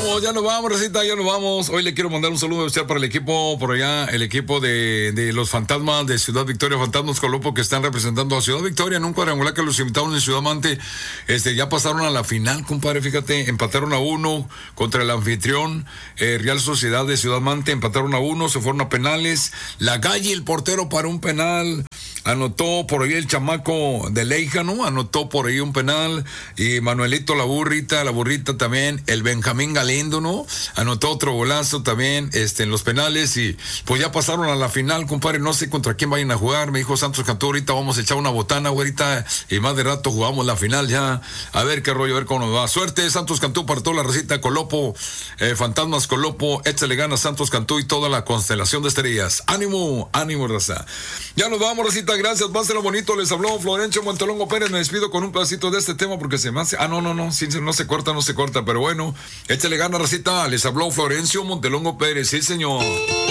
ya nos vamos, Recita, ya nos vamos. Hoy le quiero mandar un saludo especial para el equipo por allá, el equipo de los Fantasmas de Ciudad Victoria, Fantasmas Colopo, que están representando a Ciudad Victoria en un cuadrangular que los invitaron en Ciudad Mante. Ya pasaron a la final, compadre, fíjate, empataron a 1 contra el anfitrión, Real Sociedad de Ciudad Mante, empataron a 1, se fueron a penales. La Galle, el portero, para un penal. Anotó por ahí el chamaco de Leija, ¿no? Anotó por ahí un penal. Y Manuelito la burrita también. El Benjamín Galindo, ¿no? Anotó otro golazo también en los penales. Y pues ya pasaron a la final, compadre. No sé contra quién vayan a jugar. Me dijo Santos Cantú, ahorita vamos a echar una botana, güerita. Y más de rato jugamos la final ya. A ver qué rollo, a ver cómo nos va. Suerte, Santos Cantú, para toda la recita. Colopo, Fantasmas Colopo. Échale ganas, Santos Cantú y toda la constelación de estrellas. Ánimo, ánimo, raza. Ya nos vamos, recita. Gracias, páselo bonito. Les habló Florencio Montelongo Pérez. Me despido con un pedacito de este tema porque se me hace. No. Sí, no se corta. Pero bueno, échale ganas, recita. Les habló Florencio Montelongo Pérez. Sí, señor.